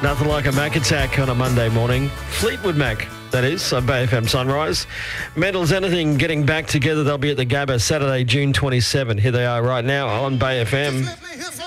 Nothing like a Mac attack on a Monday morning. Fleetwood Mac, that is, on Bay FM Sunrise. Mental as Anything getting back together. They'll be at the Gabba Saturday, June 27. Here they are right now on Bay FM.